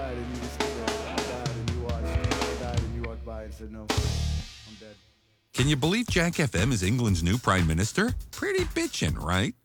died and you just stood there. I died and you watched. I died and you walked by and said, no, I'm dead. Can you believe Jack FM is England's new prime minister? Pretty bitchin', right?